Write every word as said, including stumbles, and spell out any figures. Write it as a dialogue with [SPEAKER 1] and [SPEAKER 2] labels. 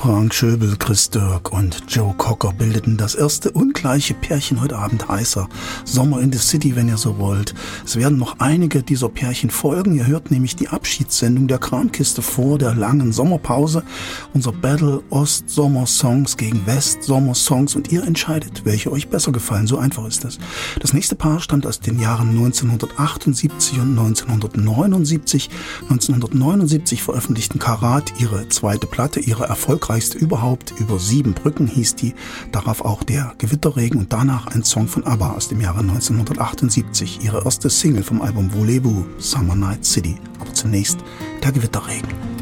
[SPEAKER 1] Frank Schöbel, Chris Dirk und Joe Cocker bildeten das erste ungleiche Pärchen heute Abend heißer Sommer in the City, wenn ihr so wollt. Es werden noch einige dieser Pärchen folgen. Ihr hört nämlich die Abschiedssendung der Kramkiste vor der langen Sommerpause. Unser Battle Ost-Sommer-Songs gegen West-Sommer-Songs und ihr entscheidet, welche euch besser gefallen. So einfach ist es. Das nächste Paar stammt aus den Jahren neunzehnhundertachtundsiebzig und neunzehnhundertneunundsiebzig. neunzehnhundertneunundsiebzig veröffentlichten Karat ihre zweite Platte, ihre erfolgreichste überhaupt. Über sieben Brücken hieß die. Darauf auch der Gewitterregen und danach ein Song von ABBA aus dem Jahre neunzehnhundertachtundsiebzig. Ihre erste Single vom Album Voulez-Vous, Summer Night City. Aber zunächst der Gewitterregen.